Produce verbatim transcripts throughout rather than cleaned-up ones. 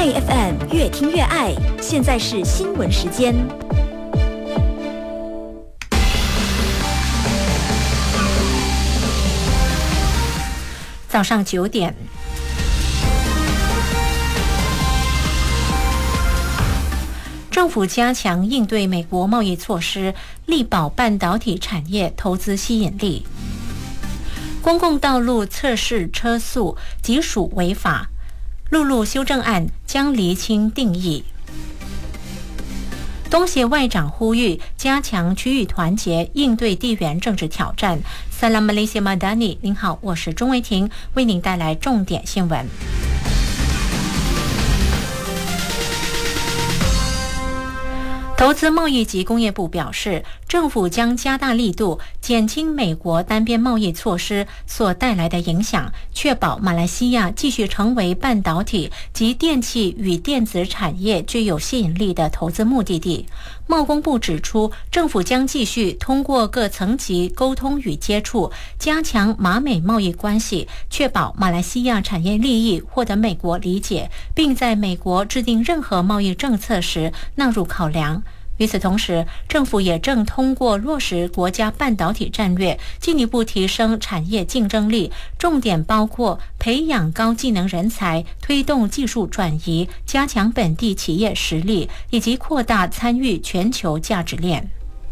My F M 越听越爱，现在是新闻时间。 早上九点。政府加强应对美国贸易措施，力保半导体产业投资吸引力。公共道路测试车速即属违法，陆路修正案将厘清定义。东协外长呼吁加强区域团结，应对地缘政治挑战。Salam Malaysia Madani， 您好，我是钟维婷，为您带来重点新闻。投资贸易及工业部表示，政府将加大力度减轻美国单边贸易措施所带来的影响，确保马来西亚继续成为半导体及电气与电子产业具有吸引力的投资目的地。贸工部指出，政府将继续通过各层级沟通与接触，加强马美贸易关系，确保马来西亚产业利益获得美国理解，并在美国制定任何贸易政策时纳入考量。与此同时，政府也正通过落实国家半导体战略，进一步提升产业竞争力，重点包括培养高技能人才、推动技术转移、加强本地企业实力，以及扩大参与全球价值链。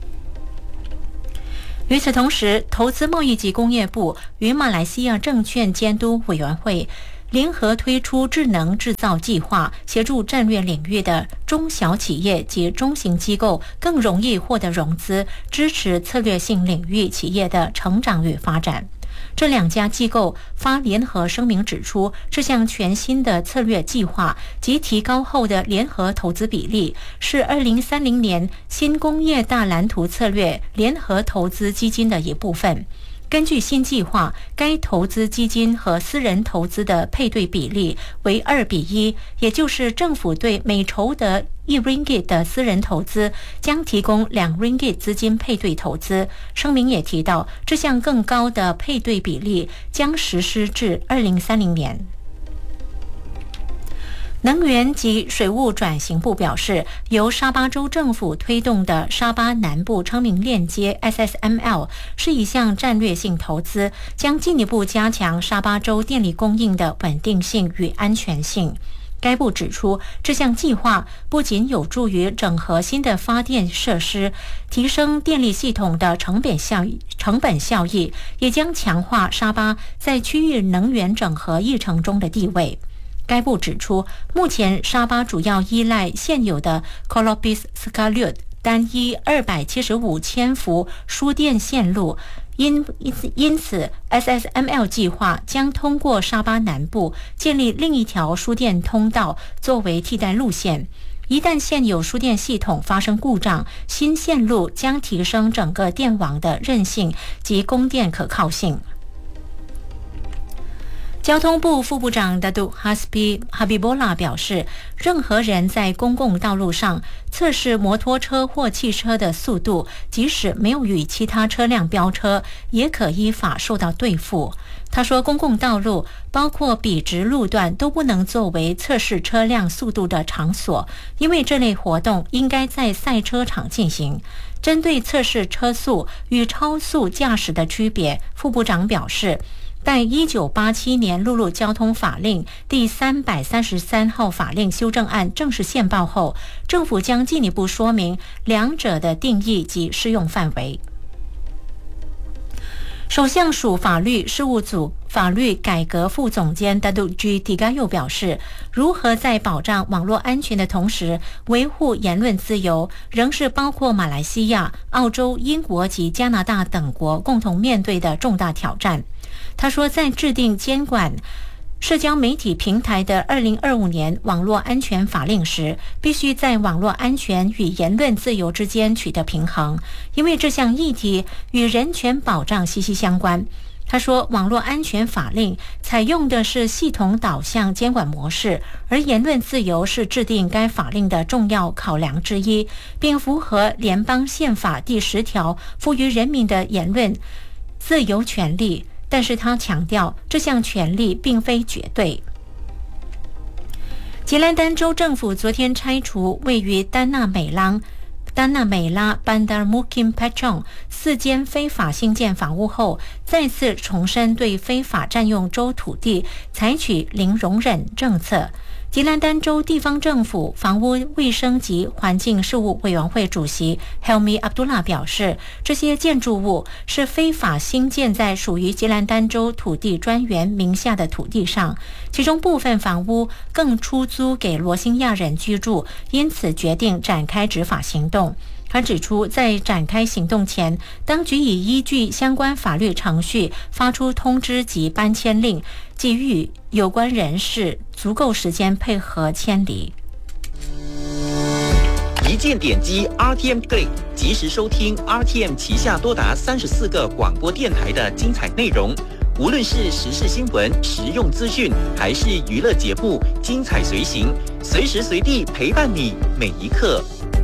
与此同时，投资贸易及工业部与马来西亚证券监督委员会联合推出智能制造计划，协助战略领域的中小企业及中型机构更容易获得融资，支持策略性领域企业的成长与发展。这两家机构发联合声明指出，这项全新的策略计划及提高后的联合投资比例，是二零三零年新工业大蓝图策略联合投资基金的一部分。根据新计划，该投资基金和私人投资的配对比例为二比一，也就是政府对每筹得一 ringgit 的私人投资将提供两 ringgit 资金配对投资。声明也提到，这项更高的配对比例将实施至二零三零年。能源及水务转型部表示，由沙巴州政府推动的沙巴南部昌明链接 S S M L 是一项战略性投资，将进一步加强沙巴州电力供应的稳定性与安全性。该部指出，这项计划不仅有助于整合新的发电设施，提升电力系统的成本效益，成本效益，也将强化沙巴在区域能源整合议程中的地位。该部指出，目前沙巴主要依赖现有的 Kolopis Sekalut 单一二百七十五千伏输电线路，因因此 S S M L 计划将通过沙巴南部建立另一条输电通道作为替代路线。一旦现有输电系统发生故障，新线路将提升整个电网的韧性及供电可靠性。交通部副部长 Datuk Hasbi Habibullah 表示，任何人在公共道路上测试摩托车或汽车的速度，即使没有与其他车辆飙车，也可依法受到对付。他说，公共道路包括笔直路段都不能作为测试车辆速度的场所，因为这类活动应该在赛车场进行。针对测试车速与超速驾驶的区别，副部长表示，在一九八七年陆路交通法令第三百三十三号法令修正案正式宪报后，政府将进一步说明两者的定义及适用范围。首相署法律事务组法律改革副总监 Datuk G Tigayu 表示，如何在保障网络安全的同时维护言论自由，仍是包括马来西亚、澳洲、英国及加拿大等国共同面对的重大挑战。他说，在制定监管社交媒体平台的二零二五年网络安全法令时，必须在网络安全与言论自由之间取得平衡，因为这项议题与人权保障息息相关。他说，网络安全法令采用的是系统导向监管模式，而言论自由是制定该法令的重要考量之一，并符合联邦宪法第十条赋予人民的言论自由权利。但是他强调，这项权利并非绝对。 吉兰丹州政府昨天拆除位于丹纳美拉丹纳美拉 Bandar Mukim Pachong 四间非法兴建房屋后，再次重申对非法占用州土地采取零容忍政策。吉兰丹州地方政府房屋卫生及环境事务委员会主席 Helmi Abdullah 表示，这些建筑物是非法兴建在属于吉兰丹州土地专员名下的土地上，其中部分房屋更出租给罗兴亚人居住，因此决定展开执法行动。他指出，在展开行动前，当局已依据相关法律程序发出通知及搬迁令，给予有关人士足够时间配合迁离。 一键点击 R T M Click， 及时收听 R T M 旗下多达三十四个广播电台的精彩内容。无论是时事新闻、实用资讯，还是娱乐节目，精彩随行，随时随地陪伴你每一刻。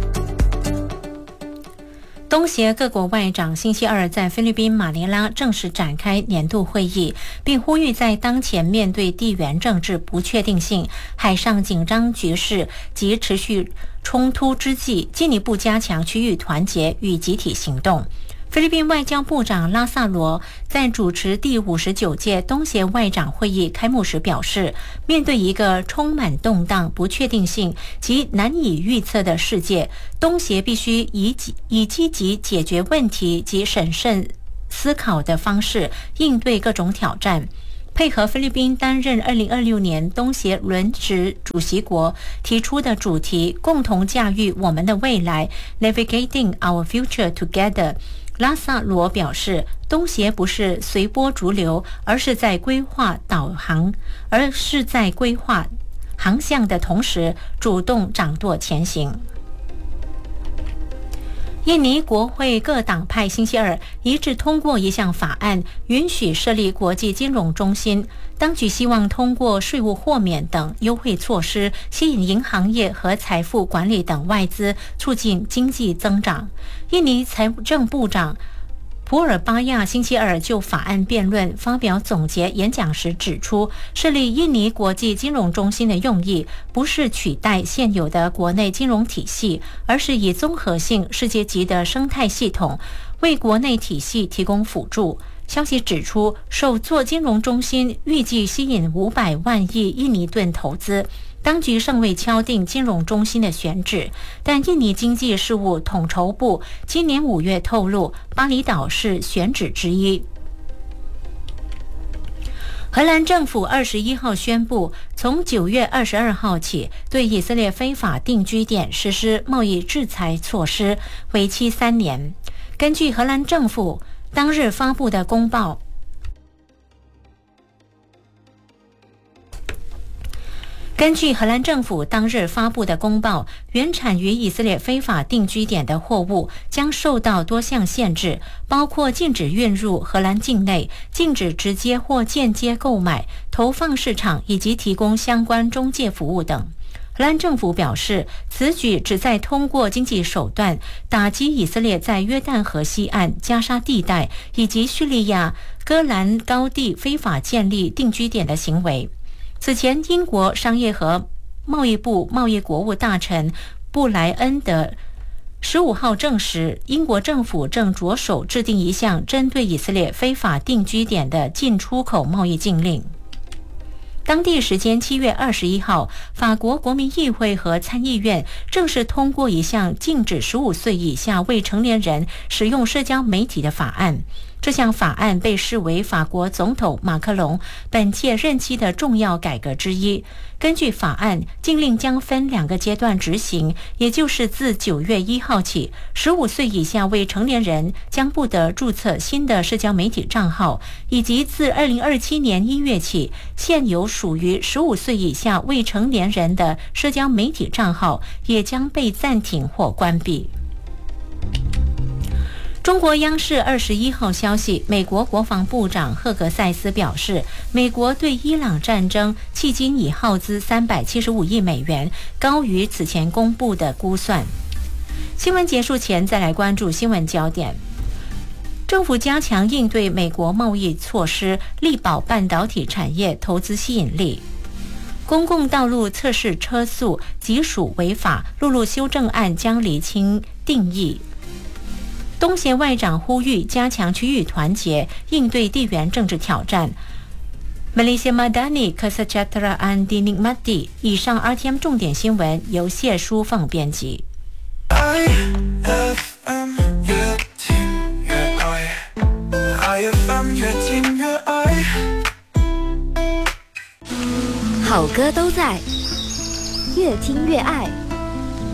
东协各国外长星期二在菲律宾马尼拉正式展开年度会议，并呼吁在当前面对地缘政治不确定性、海上紧张局势及持续冲突之际，进一步加强区域团结与集体行动。菲律宾外交部长拉萨罗在主持第五十九届东协外长会议开幕时表示，面对一个充满动荡、不确定性及难以预测的世界，东协必须以以积极解决问题及审慎思考的方式应对各种挑战。配合菲律宾担任二零二六年东协轮值主席国提出的主题，共同驾驭我们的未来 Navigating our future together。拉萨罗表示，东协不是随波逐流，而是在规划导航，而是在规划航向的同时，主动掌舵前行。印尼国会各党派星期二一致通过一项法案，允许设立国际金融中心。当局希望通过税务豁免等优惠措施，吸引银行业和财富管理等外资，促进经济增长。印尼财政部长普尔巴亚星期二就法案辩论发表总结演讲时指出，设立印尼国际金融中心的用意不是取代现有的国内金融体系，而是以综合性世界级的生态系统为国内体系提供辅助。消息指出，首座金融中心预计吸引五百万亿印尼盾投资。当局尚未敲定金融中心的选址，但印尼经济事务统筹部今年五月透露，巴厘岛是选址之一。荷兰政府二十一号宣布，从九月二十二号起，对以色列非法定居点实施贸易制裁措施，为期三年。根据荷兰政府当日发布的公报，根据荷兰政府当日发布的公报，原产于以色列非法定居点的货物将受到多项限制，包括禁止运入荷兰境内、禁止直接或间接购买、投放市场以及提供相关中介服务等。荷兰政府表示，此举旨在通过经济手段打击以色列在约旦河西岸、加沙地带以及叙利亚戈兰高地非法建立定居点的行为。此前，英国商业和贸易部贸易国务大臣布莱恩德十五号证实，英国政府正着手制定一项针对以色列非法定居点的进出口贸易禁令。当地时间七月二十一号，法国国民议会和参议院正式通过一项禁止十五岁以下未成年人使用社交媒体的法案。这项法案被视为法国总统马克龙本届任期的重要改革之一。根据法案，禁令将分两个阶段执行，也就是自九月一号起，十五岁以下未成年人将不得注册新的社交媒体账号，以及自二零二七年一月起，现有属于十五岁以下未成年人的社交媒体账号也将被暂停或关闭。中国央视二十一号消息，美国国防部长赫格塞斯表示，美国对伊朗战争迄今已耗资三百七十五亿美元，高于此前公布的估算。新闻结束前，再来关注新闻焦点。政府加强应对美国贸易措施，力保半导体产业投资吸引力。 公共道路测试车速即属违法，路路修正案将厘清定义。东协外长呼吁加强区域团结，应对地缘政治挑战。Malaysia Madani Kesejahteraan Dinikmati。以上 R T M 重点新闻由谢淑凤编辑。 I F M 越听越爱 I F M 越听越爱。 好歌都在，越听越爱。